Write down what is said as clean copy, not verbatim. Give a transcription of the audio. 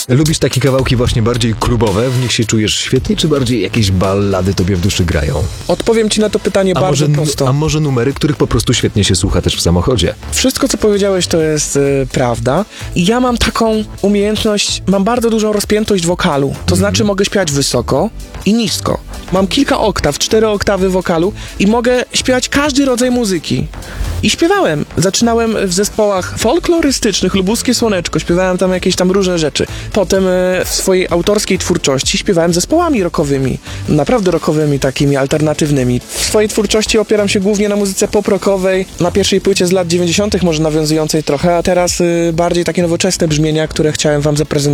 Lubisz takie kawałki właśnie bardziej klubowe, w nich się czujesz świetnie, czy bardziej jakieś ballady tobie w duszy grają? Odpowiem ci na to pytanie bardzo prosto. A może numery, których po prostu świetnie się słucha też w samochodzie? Wszystko, co powiedziałeś, to jest prawda. I ja mam taką umiejętność, mam bardzo dużą rozpiętość wokalu. To znaczy mogę śpiewać wysoko i nisko. Mam kilka oktaw, 4 oktawy wokalu i mogę śpiewać każdy rodzaj muzyki. I śpiewałem. Zaczynałem w zespołach folklorystycznych, Lubuskie Słoneczko, śpiewałem tam jakieś tam różne rzeczy. Potem w swojej autorskiej twórczości śpiewałem zespołami rockowymi, naprawdę rockowymi, takimi alternatywnymi. W swojej twórczości opieram się głównie na muzyce pop-rockowej, na pierwszej płycie z lat 90., może nawiązującej trochę, a teraz bardziej takie nowoczesne brzmienia, które chciałem wam zaprezentować.